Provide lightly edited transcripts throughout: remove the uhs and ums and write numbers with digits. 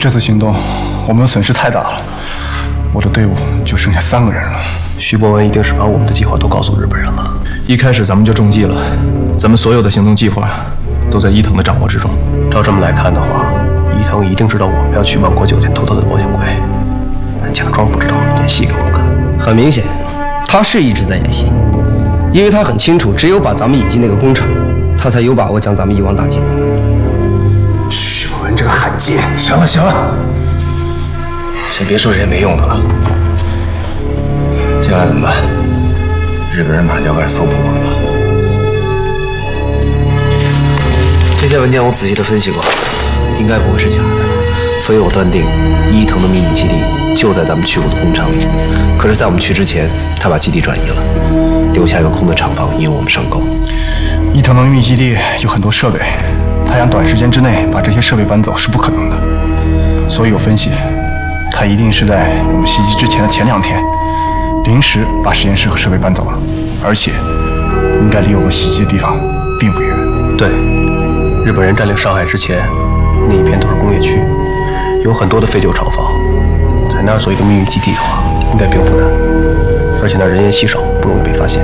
这次行动，我们的损失太大了，我的队伍就剩下3个人了。 徐博文一定是把我们的计划都告诉日本人了。 一开始咱们就中计了，咱们所有的行动计划都在伊藤的掌握之中。 照这么来看的话，伊藤一定知道我们要去万国酒店偷他的保险柜，但假装不知道，演戏给我们看。 很明显，他是一直在演戏，因为他很清楚，只有把咱们引进那个工厂，他才有把握将咱们一网打尽。 徐博文这个汉奸！行了行了， 先别说这些没用的了。接下来怎么办？日本人马上就要开始搜捕我们了。 这些文件我仔细的分析过，应该不会是假的，所以我断定伊藤的秘密基地就在咱们去过的工厂里。可是，在我们去之前，他把基地转移了，留下一个空的厂房引诱我们上钩。 伊藤的秘密基地有很多设备，他想短时间之内把这些设备搬走是不可能的，所以我分析，他一定是在我们袭击之前的前2天，临时把实验室和设备搬走了，而且应该离我们袭击的地方并不远。 对，日本人占领上海之前，那一片都是工业区，有很多的废旧厂房，在那儿做一个秘密基地的话，应该并不难，而且那儿人烟稀少，不容易被发现。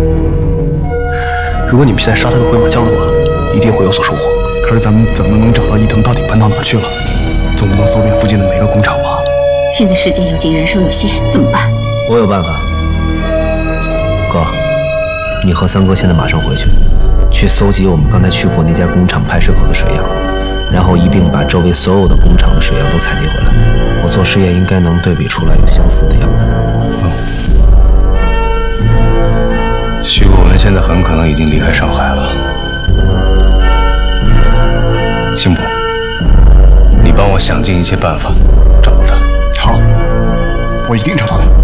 如果你们现在杀他个回马枪的话，一定会有所收获。 可是咱们怎么能找到伊藤到底搬到哪儿去了？总不能搜遍附近的每个工厂吧？ 现在时间有紧，人手有限，怎么办？ 我有办法，哥，你和三哥现在马上回去，去搜集我们刚才去过那家工厂排水口的水样，然后一并把周围所有的工厂的水样都采集回来。我做实验应该能对比出来有相似的样本。 徐国文现在很可能已经离开上海了。辛普，你帮我想尽一切办法找到他。 好，我一定找到他。